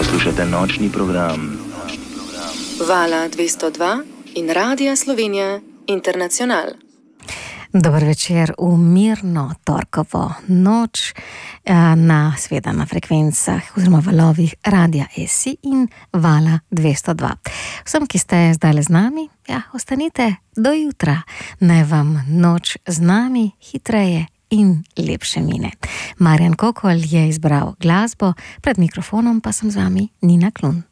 Poslušate nočni program Vala 202 in Radia Slovenija Internacional. Dober večer v mirno torkovo noč seveda na frekvencah oziroma valovih Radia SI in Vala 202. Vsem, ki ste zdaj z nami, ostanite do jutra. Naj vam noč z nami hitreje in lepše mine. Marjan Kokol je izbral glasbo, pred mikrofonom pa sem z vami Nina Klun.